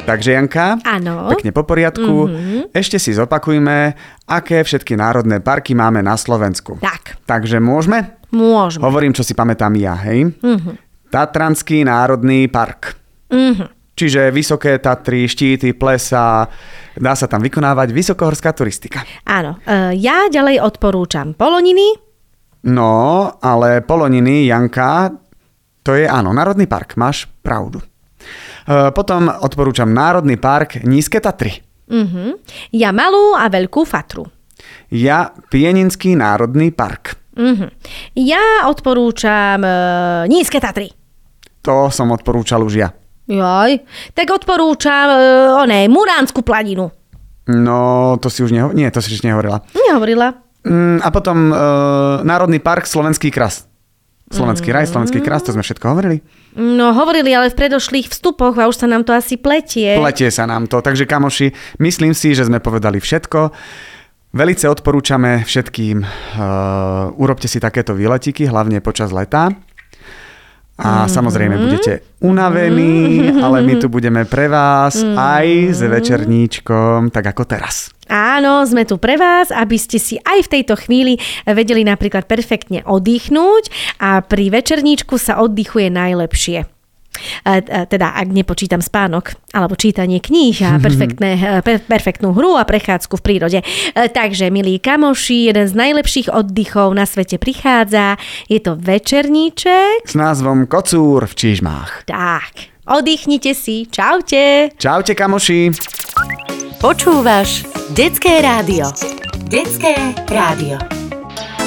Takže Janka, Áno. pekne po poriadku. Ešte si zopakujme, aké všetky národné parky máme na Slovensku. Tak. Takže môžeme? Môžeme. Hovorím, čo si pamätám ja, hej? Tatranský národný park. Čiže vysoké Tatry, štíty, plesa, dá sa tam vykonávať vysokohorská turistika. Áno. Ja ďalej odporúčam Poloniny. No, ale Poloniny, Janka, to je áno, národný park, máš pravdu. Potom odporúčam národný park Nízke Tatry. Ja Malú a Veľkú Fatru. Ja Pieninský národný park. Ja odporúčam Nízke Tatry. To som odporúčal už ja. Joj, tak odporúčam Muránsku planinu. No, to si už nie, to si už nehovorila. Nehovorila. A potom národný park Slovenský kras. Slovenský raj, Slovenský kras, to sme všetko hovorili? No, hovorili, ale v predošlých vstupoch a už sa nám to asi pletie. Pletie sa nám to, takže kamoši, myslím si, že sme povedali všetko. Velice odporúčame všetkým, urobte si takéto výletiky, hlavne počas leta. A samozrejme budete unavení, ale my tu budeme pre vás aj s večerníčkom, tak ako teraz. Áno, sme tu pre vás, aby ste si aj v tejto chvíli vedeli napríklad perfektne oddychnúť a pri večerníčku sa oddychuje najlepšie. Teda, ak nepočítam spánok alebo čítanie kníh a perfektnú hru a prechádzku v prírode. Takže, milí kamoši, jeden z najlepších oddychov na svete prichádza. Je to večerníček S názvom Kocúr v Čižmách. Tak, oddychnite si. Čaute. Čaute, kamoši. Počúvaš Detské rádio. Detské rádio.